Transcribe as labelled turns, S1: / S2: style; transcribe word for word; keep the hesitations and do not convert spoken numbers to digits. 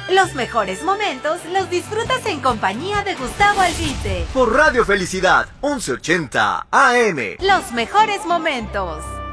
S1: Los mejores momentos los disfrutas en compañía de Gustavo Albite.
S2: Por Radio Felicidad, once ochenta A M.
S1: Los mejores momentos.